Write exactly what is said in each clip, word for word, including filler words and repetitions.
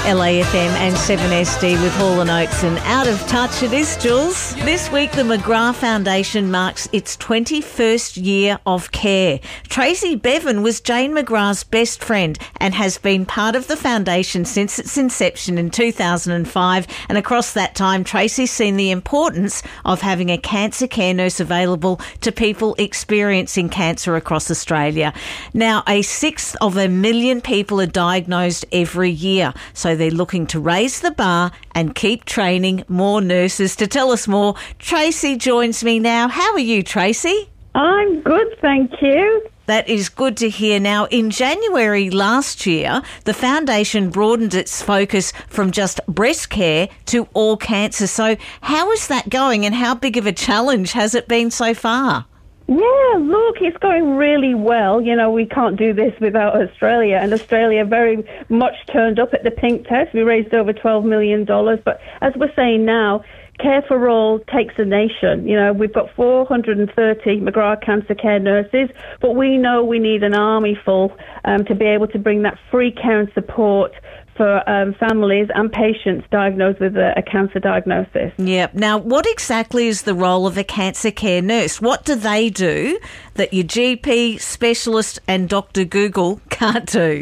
L A F M and seven S D with Hall and Oates and Out of Touch. It is Jules. This week the McGrath Foundation marks its twenty-first year of care. Tracy Bevan was Jane McGrath's best friend and has been part of the foundation since its inception in two thousand five, and across that time Tracy's seen the importance of having a cancer care nurse available to people experiencing cancer across Australia. Now, a sixth of a million people are diagnosed every year, so they're looking to raise the bar and keep training more nurses. To tell us more, Tracy joins me now. How are you, Tracy? I'm good, thank you. That is good to hear. Now, in January last year, the foundation broadened its focus from just breast care to all cancer. So how is that going, and how big of a challenge has it been so far? Yeah, look, it's going really well. You know, we can't do this without Australia, and Australia very much turned up at the Pink Test. We raised over twelve million dollars, but as we're saying now, Care for All takes a nation. You know, we've got four hundred thirty McGrath cancer care nurses, but we know we need an army full um, to be able to bring that free care and support for um, families and patients diagnosed with a, a cancer diagnosis. Yep. Now, what exactly is the role of a cancer care nurse? What do they do that your G P, specialist and Doctor Google can't do?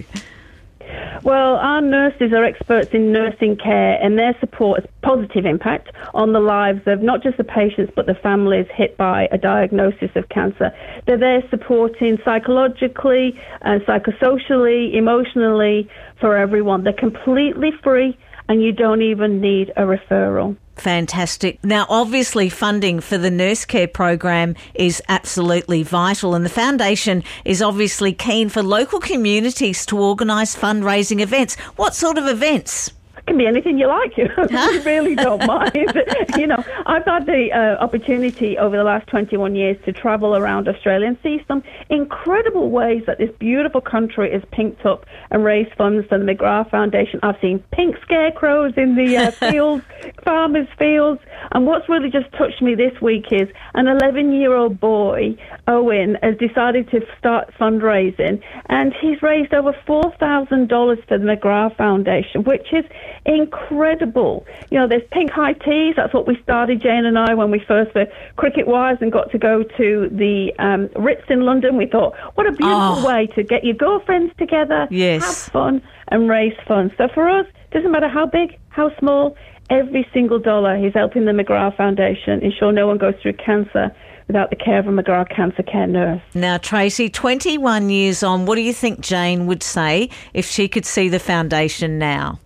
Well, our nurses are experts in nursing care, and their support has positive impact on the lives of not just the patients but the families hit by a diagnosis of cancer. They're there supporting psychologically, uh, psychosocially, emotionally for everyone. They're completely free, and you don't even need a referral. Fantastic. Now, obviously, funding for the nurse care program is absolutely vital, and the foundation is obviously keen for local communities to organise fundraising events. What sort of events? It can be anything you like. You know, we really don't mind. You know, I've had the uh, opportunity over the last twenty-one years to travel around Australia and see some incredible ways that this beautiful country is pinked up and raised funds for the McGrath Foundation. I've seen pink scarecrows in the uh, fields, farmers' fields. And what's really just touched me this week is an eleven-year-old boy, Owen, has decided to start fundraising, and he's raised over four thousand dollars for the McGrath Foundation, which is incredible. You know, there's pink high teas. That's what we started, Jane and I, when we first were cricket-wise and got to go to the um, Ritz in London. We thought, what a beautiful oh. way to get your girlfriends together, yes. have fun and raise funds. So for us, doesn't matter how big, how small, every single dollar is helping the McGrath Foundation ensure no one goes through cancer without the care of a McGrath cancer care nurse. Now, Tracy, twenty-one years on, what do you think Jane would say if she could see the foundation now?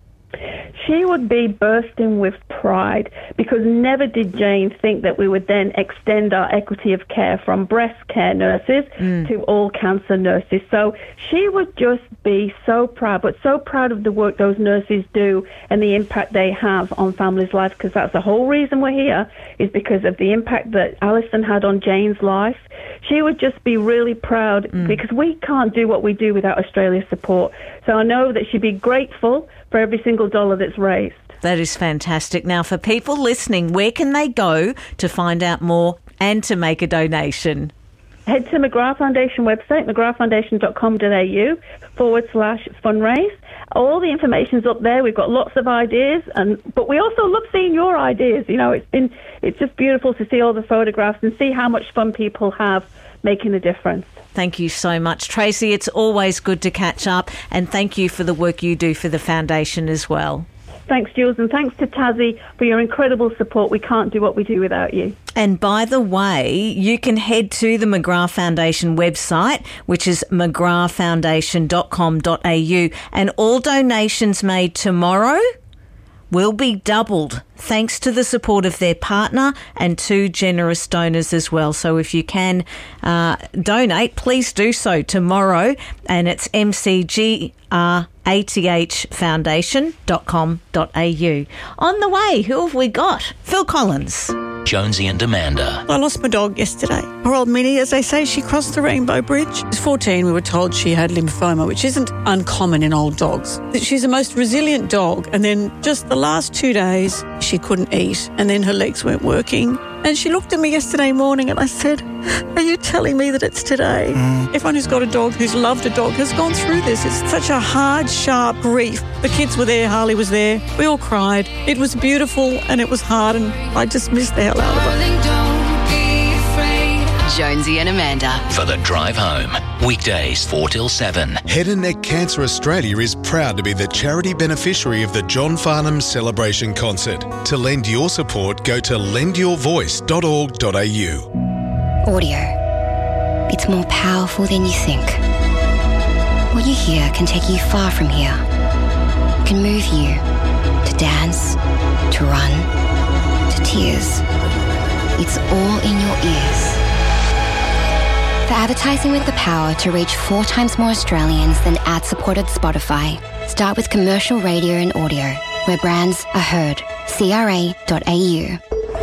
She would be bursting with pride, because never did Jane think that we would then extend our equity of care from breast care nurses mm. to all cancer nurses. So she would just be so proud, but so proud of the work those nurses do and the impact they have on families' lives, because that's the whole reason we're here, is because of the impact that Alison had on Jane's life. She would just be really proud mm. because we can't do what we do without Australia's support. So I know that she'd be grateful for every single dollar that's raised. That is fantastic. Now, for people listening, where can they go to find out more and to make a donation? Head to McGrath Foundation website, mcgrathfoundation.com.au forward slash fundraise. All the information's up there. We've got lots of ideas, and but we also love seeing your ideas. You know, it's been it's just beautiful to see all the photographs and see how much fun people have making a difference. Thank you so much, Tracy. It's always good to catch up, and thank you for the work you do for the foundation as well. Thanks, Jules, and thanks to Tassie for your incredible support. We can't do what we do without you. And by the way, you can head to the McGrath Foundation website, which is mcgrath foundation dot com dot a u, and all donations made tomorrow will be doubled thanks to the support of their partner and two generous donors as well. So if you can uh, donate, please do so tomorrow, and it's m c g r a t h foundation dot com dot a u. On the way, who have we got? Phil Collins. Jonesy and Amanda. I lost my dog yesterday. Poor old Minnie, as they say, she crossed the Rainbow Bridge. She was fourteen, we were told she had lymphoma, which isn't uncommon in old dogs. She's the most resilient dog, and then just the last two days, she couldn't eat, and then her legs weren't working. And she looked at me yesterday morning and I said, are you telling me that it's today? Mm. Everyone who's got a dog, who's loved a dog, has gone through this. It's such a hard, sharp grief. The kids were there, Harley was there. We all cried. It was beautiful and it was hard and I just missed the hell out of it. Jonesy and Amanda. For the drive home. Weekdays four till seven. Head and Neck Cancer Australia is proud to be the charity beneficiary of the John Farnham Celebration Concert. To lend your support, go to lend your voice dot org dot a u. Audio. It's more powerful than you think. What you hear can take you far from here. It can move you to dance, to run, to tears. It's all in your ears. For advertising with the power to reach four times more Australians than ad-supported Spotify, start with commercial radio and audio, where brands are heard. C R A dot A U.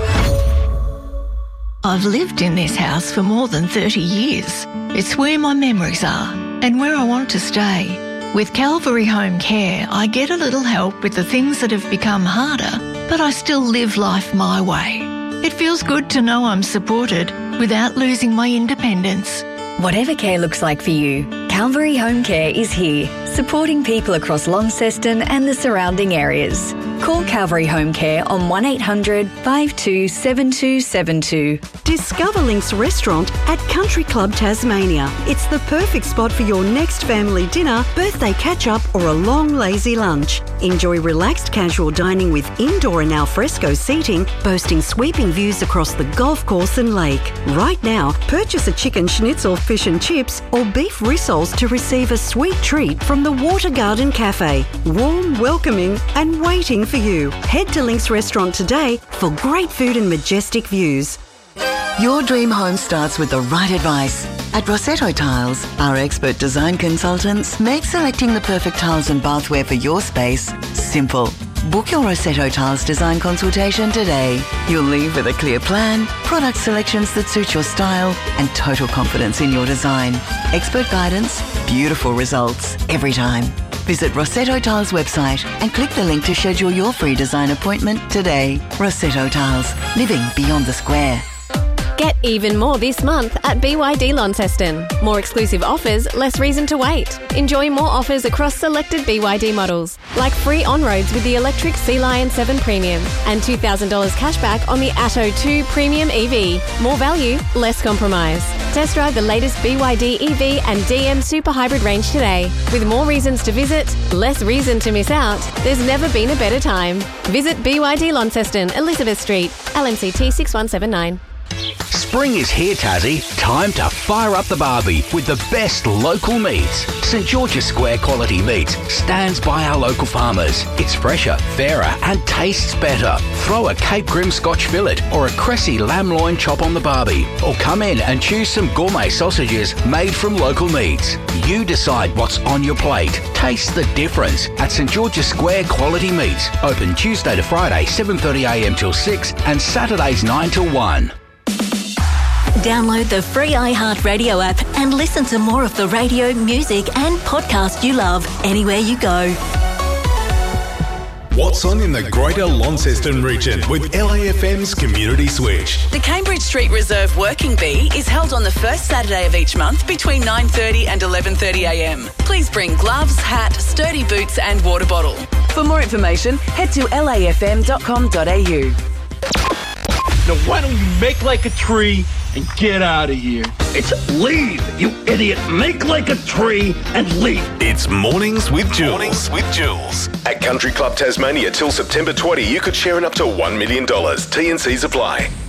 I've lived in this house for more than thirty years. It's where my memories are and where I want to stay. With Calvary Home Care, I get a little help with the things that have become harder, but I still live life my way. It feels good to know I'm supported without losing my independence. Whatever care looks like for you, Calvary Home Care is here, supporting people across Launceston and the surrounding areas. Call Calvary Home Care on one eight hundred five two seven two seven two. Discover Link's restaurant at Country Club Tasmania. It's the perfect spot for your next family dinner, birthday catch-up or a long lazy lunch. Enjoy relaxed casual dining with indoor and alfresco seating, boasting sweeping views across the golf course and lake. Right now, purchase a chicken schnitzel, fish and chips or beef rissoles to receive a sweet treat from the Water Garden Cafe. Warm, welcoming and waiting for you. Head to Link's restaurant today for great food and majestic views. Your dream home starts with the right advice. At Rossetto Tiles, our expert design consultants make selecting the perfect tiles and bathware for your space simple. Book your Rossetto Tiles design consultation today. You'll leave with a clear plan, product selections that suit your style, and total confidence in your design. Expert guidance, beautiful results every time. Visit Rossetto Tiles website and click the link to schedule your free design appointment today. Rossetto Tiles, living beyond the square. Get even more this month at B Y D Launceston. More exclusive offers, less reason to wait. Enjoy more offers across selected B Y D models, like free on-roads with the electric Sea Lion seven Premium and two thousand dollars cashback on the Atto two Premium E V. More value, less compromise. Test drive the latest B Y D E V and D M Super Hybrid range today. With more reasons to visit, less reason to miss out, there's never been a better time. Visit B Y D Launceston, Elizabeth Street, L M C T six one seven nine. Spring is here, Tassie. Time to fire up the barbie with the best local meats. St George's Square quality meats stands by our local farmers. It's fresher, fairer and tastes better. Throw a Cape Grim Scotch fillet or a Cressy lamb loin chop on the barbie. Or come in and choose some gourmet sausages made from local meats. You decide what's on your plate. Taste the difference at St George's Square quality meats. Open Tuesday to Friday seven thirty a m till six and Saturdays nine till one. Download the free iHeartRadio app and listen to more of the radio, music and podcast you love anywhere you go. What's on in the Greater Launceston region with L A F M's Community Switch? The Cambridge Street Reserve Working Bee is held on the first Saturday of each month between nine thirty and eleven thirty a m. Please bring gloves, hat, sturdy boots and water bottle. For more information, head to L A F M dot com dot a u. Now why don't you make like a tree and get out of here? It's leave, you idiot. Make like a tree and leave. It's Mornings with Jules. Mornings with Jules. At Country Club Tasmania till September twentieth, you could share in up to one million dollars. T and C's apply.